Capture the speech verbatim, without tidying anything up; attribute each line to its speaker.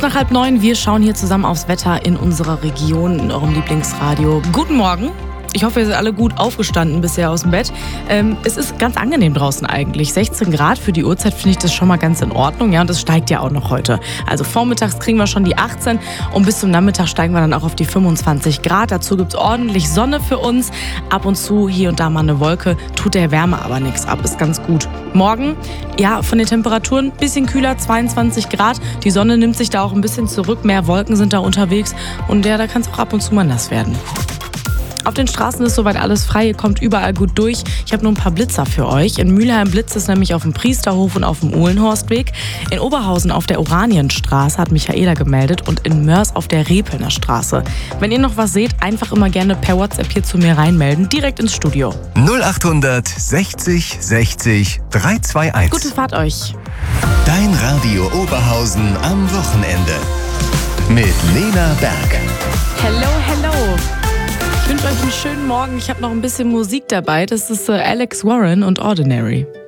Speaker 1: Kurz nach halb neun, wir schauen hier zusammen aufs Wetter in unserer Region, in eurem Lieblingsradio. Guten Morgen. Ich hoffe, ihr seid alle gut aufgestanden bisher aus dem Bett. Ähm, es ist ganz angenehm draußen eigentlich. sechzehn Grad für die Uhrzeit finde ich das schon mal ganz in Ordnung. Ja, und es steigt ja auch noch heute. Also vormittags kriegen wir schon die achtzehn und bis zum Nachmittag steigen wir dann auch auf die fünfundzwanzig Grad. Dazu gibt es ordentlich Sonne für uns. Ab und zu hier und da mal eine Wolke. Tut der Wärme aber nichts ab. Ist ganz gut. Morgen, ja, von den Temperaturen ein bisschen kühler, zweiundzwanzig Grad. Die Sonne nimmt sich da auch ein bisschen zurück. Mehr Wolken sind da unterwegs. Und ja, da kann es auch ab und zu mal nass werden. Auf den Straßen ist soweit alles frei, ihr kommt überall gut durch. Ich habe nur ein paar Blitzer für euch. In Mülheim blitzt es nämlich auf dem Priesterhof und auf dem Uhlenhorstweg. In Oberhausen auf der Oranienstraße hat Michaela gemeldet und in Mörs auf der Repelner Straße. Wenn ihr noch was seht, einfach immer gerne per WhatsApp hier zu mir reinmelden, direkt ins Studio.
Speaker 2: null achthundert sechzig sechzig dreihunderteinundzwanzig.
Speaker 1: Gute Fahrt euch.
Speaker 2: Dein Radio Oberhausen am Wochenende. Mit Lena Berg.
Speaker 1: Hello, hello. Ich wünsche euch einen schönen Morgen. Ich habe noch ein bisschen Musik dabei. Das ist äh, Alex Warren und Ordinary.